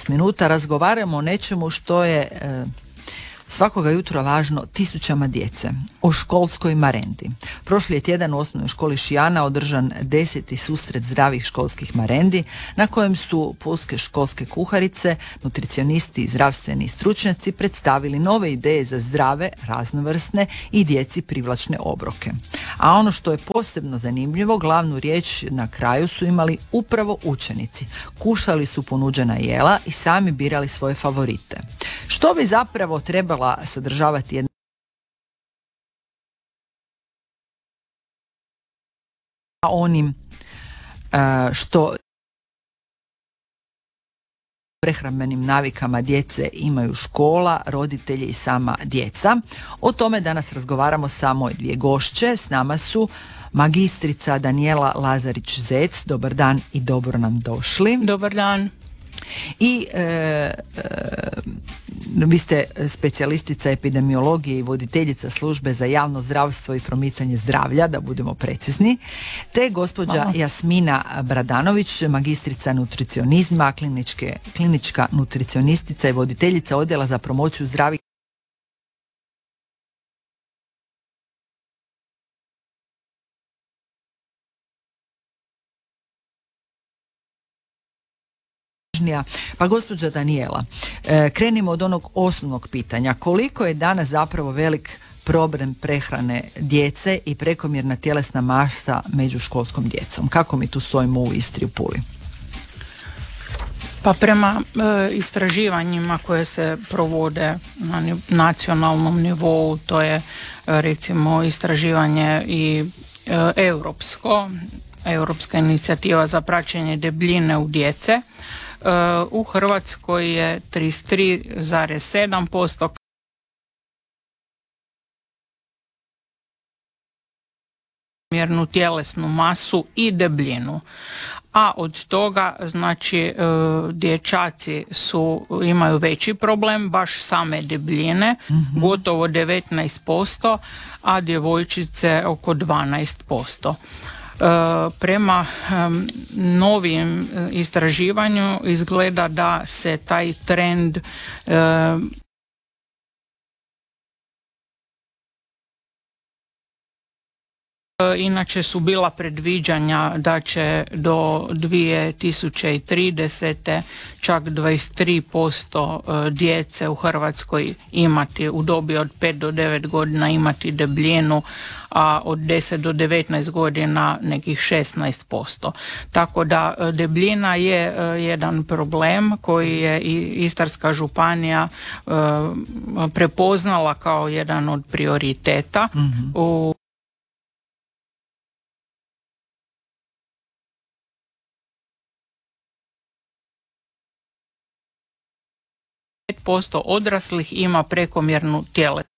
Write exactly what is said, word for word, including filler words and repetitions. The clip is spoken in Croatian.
minuta razgovaramo o nečemu što je e, svakoga jutra važno tisućama djece, o školskoj marendi. Prošli je tjedan u osnovnoj školi Šijana održan deseti susret zdravih školskih marendi na kojem su pulske školske kuharice, nutricionisti i zdravstveni stručnjaci predstavili nove ideje za zdrave, raznovrsne i djeci privlačne obroke. A ono što je posebno zanimljivo, glavnu riječ na kraju su imali upravo učenici. Kušali su ponuđena jela i sami birali svoje favorite. Što bi zapravo trebala sadržavati jedna onim što prehrambenim navikama djece imaju škola, roditelji i sama djeca. O tome danas razgovaramo sa moje dvije gošće. S nama su magistrica Danijela Lazarić-Zec. Dobar dan i dobro nam došli. Dobar dan. I e, e, vi ste specijalistica epidemiologije i voditeljica službe za javno zdravstvo i promicanje zdravlja, da budemo precizni, te gospođa Hvala. Jasmina Bradanović, magistrica nutricionizma, kliničke, klinička nutricionistica i voditeljica odjela za promociju zdravih Pa gospođa Danijela, krenimo od onog osnovnog pitanja. Koliko je danas zapravo velik problem prehrane djece i prekomjerna tjelesna masa među školskom djecom? Kako mi tu stojimo u Istri, u Puli? Pa prema e, istraživanjima koje se provode na ni- nacionalnom nivou, to je e, recimo istraživanje i e, europsko, Europska inicijativa za praćenje debljine u djece. U Hrvatskoj je trideset tri zarez sedam posto mjernu tjelesnu masu i debljinu. A od toga, znači, dječaci su, imaju veći problem, baš same debljine, mm-hmm. gotovo devetnaest posto, a djevojčice oko dvanaest posto. Prema um, novim istraživanju izgleda da se taj trend um, inače su bila predviđanja da će do dvije tisuće tridesete čak dvadeset tri posto djece u Hrvatskoj imati u dobi od pet do devet godina imati debljinu, a od deset do devetnaest godina nekih šesnaest posto. Tako da debljina je jedan problem koji je i Istarska županija prepoznala kao jedan od prioriteta mm-hmm. u pet posto odraslih ima prekomjernu tjelesnu